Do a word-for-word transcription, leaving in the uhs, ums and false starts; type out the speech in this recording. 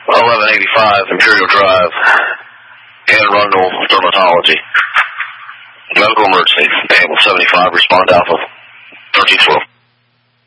eleven eighty-five Imperial Drive, Anne Rundle, Dermatology. Medical emergency, Ambulance seventy-five, respond Alpha, thirteen twelve.